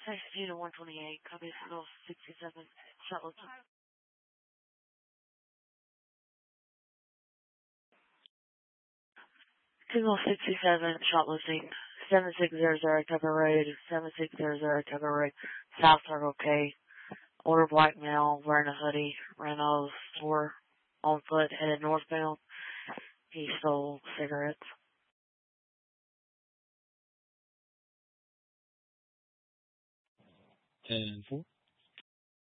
Texas Unit 128, copy signal 67, shuttle. Signal 67, shot listing 7600 cover road, 7600 cover road, South Circle K. Older black male wearing a hoodie, ran out of the store on foot, headed northbound. He stole cigarettes. 10-4.